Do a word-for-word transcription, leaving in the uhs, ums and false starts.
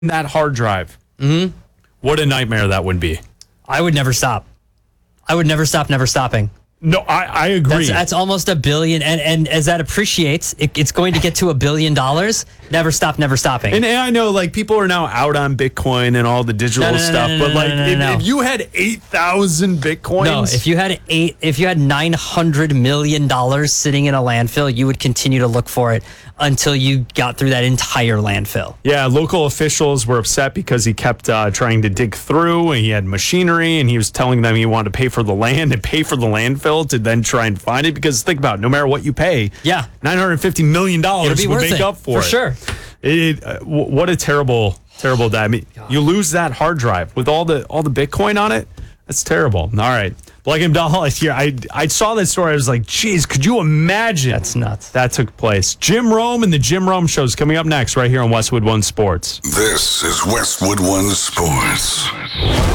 that hard drive. Mm-hmm. What a nightmare that would be. I would never stop. I would never stop, never stopping. No, I, I agree. That's, that's almost a billion. And, and as that appreciates, it, it's going to get to a billion dollars. Never stop, never stopping. And, and I know, like, people are now out on Bitcoin and all the digital No, no, no, stuff, no, no, but no, like, no, no, if, no. if you had eight thousand Bitcoins, No, if you had eight, if you had nine hundred million dollars sitting in a landfill, you would continue to look for it until you got through that entire landfill. yeah, local officials were upset because he kept uh, trying to dig through, and he had machinery, and he was telling them he wanted to pay for the land and pay for the landfill to then try and find it. Because think about it, no matter what you pay, Yeah. nine hundred fifty million dollars It'll be would worth make it, up for, for it. sure. It, uh, w- what a terrible, terrible day. I mean, you lose that hard drive with all the all the Bitcoin on it. That's terrible. All right. Black and Doll here. I I saw that story. I was like, geez, could you imagine? That's nuts. That took place. Jim Rome and the Jim Rome Show is coming up next right here on Westwood One Sports. This is Westwood One Sports.